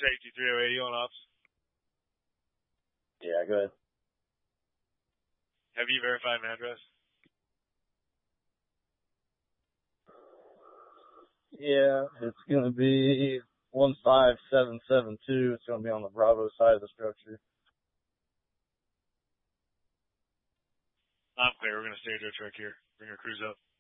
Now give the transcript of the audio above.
safety 3080 on ops. Yeah, go ahead. Have you verified an address? Yeah, it's going to be 15772. It's going to be on the Bravo side of the structure. I'm clear. We're going to stage our truck here. Bring our crews up.